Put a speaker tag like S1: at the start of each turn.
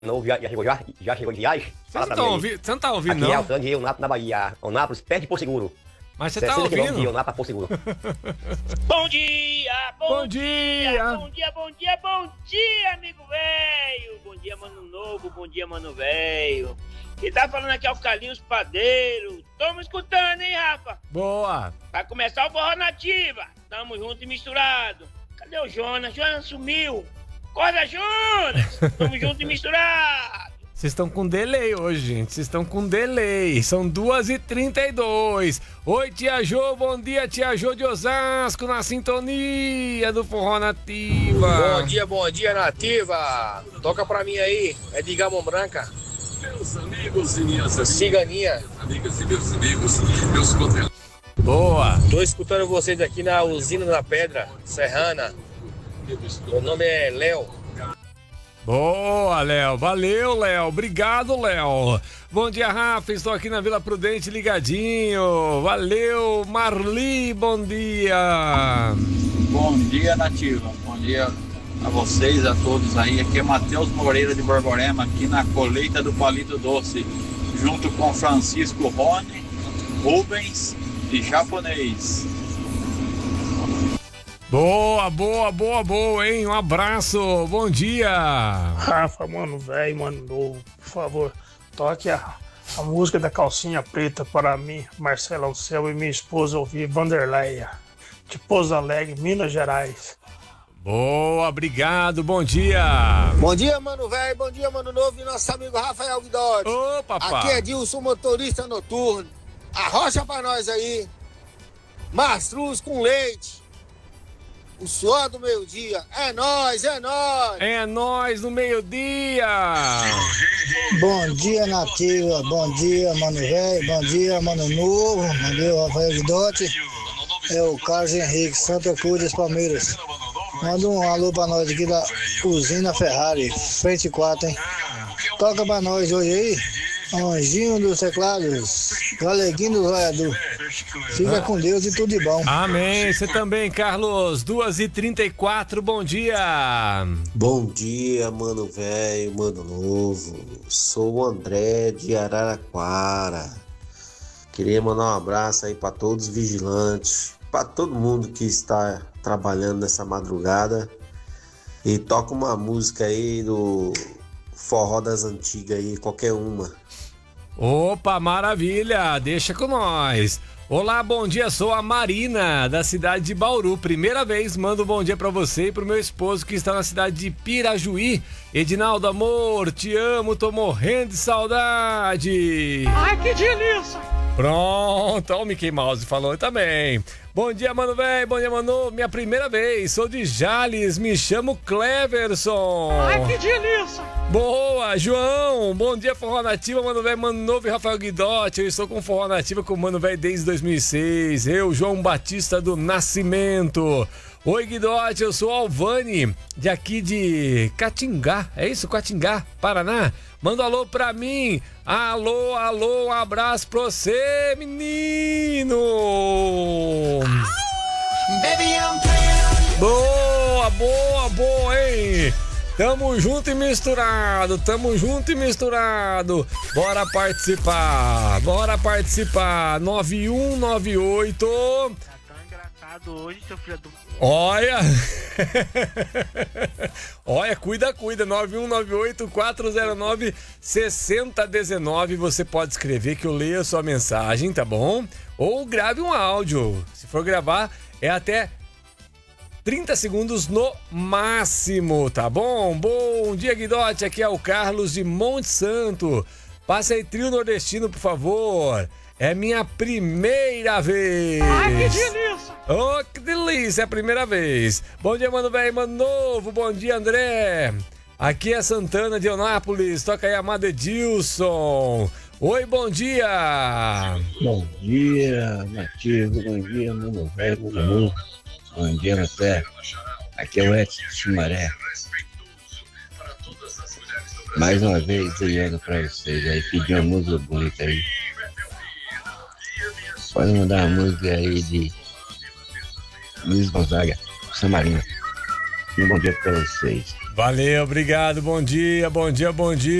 S1: novo, já chegou de viagem? Fala pra mim aí.
S2: Você não tá ouvindo,
S1: Aqui
S2: não?
S1: é o Sandro de Eunápolis, na Bahia. Eunápolis, perto de Porto Seguro.
S2: Mas você tá
S1: 60 quilômetros de
S2: ouvindo?
S1: Eunápolis a Porto Seguro.
S3: Bom dia,
S2: Bom dia.
S3: bom dia, amigo velho. Bom dia, mano novo, bom dia, mano velho. Quem tá falando aqui é o Carlinhos Padeiro. Tamo escutando, hein, Rafa?
S2: Boa.
S3: Vai começar o Forró Nativa. Tamo junto e misturado. Cadê o Jonas? Jonas sumiu. Acorda, Jonas. Tamo junto e misturado.
S2: Vocês estão com delay hoje, gente. Vocês estão com delay. São 2h32. Oi, tia Jô. Bom dia, tia Jô de Osasco, na sintonia do Forró Nativa.
S4: Bom dia, Nativa. Toca pra mim aí. É de Gamão Branca.
S5: Meus amigos e minhas amigas.
S4: Ciganinha.
S5: Amigas e meus amigos, meus conterrâneos.
S2: Boa.
S4: Tô escutando vocês aqui na Usina da Pedra, Serrana. Meu nome é Léo.
S2: Boa, Léo. Valeu, Léo. Obrigado, Léo. Bom dia, Rafa. Estou aqui na Vila Prudente ligadinho. Valeu, Marli. Bom dia.
S6: Bom dia, Nativa. Bom dia a vocês, a todos aí. Aqui é Matheus Moreira de Borborema, aqui na colheita do Palito Doce, junto com Francisco Rony, Rubens e Japonês.
S2: Boa, hein? Um abraço. Bom dia.
S7: Rafa, mano velho, mano novo, por favor, toque a música da calcinha preta para mim, Marcelão Céu e minha esposa ouvir Vanderleia, de Pouso Alegre, Minas Gerais.
S2: Boa, obrigado. Bom dia.
S4: Bom dia, mano velho. Bom dia, mano novo e nosso amigo Rafael Guidotti.
S2: Ô, papai.
S4: Aqui é Dilson, motorista noturno. Arrocha pra nós aí. Mastruz com leite. O suor do meio-dia. É nóis, é nóis.
S2: É nóis no meio-dia.
S8: Bom dia, Nativa. Bom dia, mano velho. Bom dia, mano novo. Bom dia, Rafael Guidotti. É o Carlos Henrique, Santa Cruz das Palmeiras. Manda um alô pra nós aqui da Usina Ferrari, frente 4, hein? Toca pra nós hoje aí. Anjinho dos Teclados, Galeguinho do Zoiador. Fica com Deus e tudo de bom.
S2: Amém. Você também, Carlos. 2h34, bom dia.
S9: Bom dia, mano velho, mano novo. Sou o André de Araraquara. Queria mandar um abraço aí pra todos os vigilantes, pra todo mundo que está trabalhando nessa madrugada. E toca uma música aí do Forró das Antigas aí, qualquer uma.
S2: Opa, maravilha, deixa com nós. Olá, bom dia, sou a Marina, da cidade de Bauru. Primeira vez, mando um bom dia pra você e pro meu esposo que está na cidade de Pirajuí. Edinaldo, amor, te amo, tô morrendo de saudade.
S3: Ai, que delícia.
S2: Pronto, o Mickey Mouse falou também. Bom dia, mano velho, bom dia, mano. Minha primeira vez, sou de Jales, me chamo Cleverson.
S3: Ai, que delícia.
S2: Boa, João, bom dia, Forró Nativa, mano velho, mano novo e Rafael Guidotti. Eu estou com Forró Nativa com o mano velho desde 2006. Eu, João Batista do Nascimento. Oi, Guidotti, eu sou Alvani, de aqui de Catingá, é isso? Catingá, Paraná? Manda um alô pra mim. Alô, um abraço pra você, menino. Boa, hein? Tamo junto e misturado. Bora participar. 9198.
S3: Tá tão engraçado hoje, seu filho do...
S2: Olha, cuida, 9198-409-6019, você pode escrever que eu leio a sua mensagem, tá bom? Ou grave um áudio, se for gravar é até 30 segundos no máximo, tá bom? Bom dia, Guidotti, aqui é o Carlos de Monte Santo, passa aí trio nordestino, por favor. É minha primeira vez.
S3: Ai, que delícia.
S2: Oh, que delícia, é a primeira vez. Bom dia, mano velho, mano novo. Bom dia, André. Aqui é Santana de Eunápolis. Toca aí, amado Edilson. Oi, bom dia.
S10: Bom dia, Nativo. Bom dia, mano velho, mano novo. Bom dia, meu pé. Aqui é o Edson de Sumaré. Mais uma vez, ligando pra vocês aí, pedir uma música bonita aí. Pode mandar uma música aí de Luiz Gonzaga, Samarina. Um bom dia pra vocês.
S2: Valeu, obrigado, bom dia, bom dia, bom dia.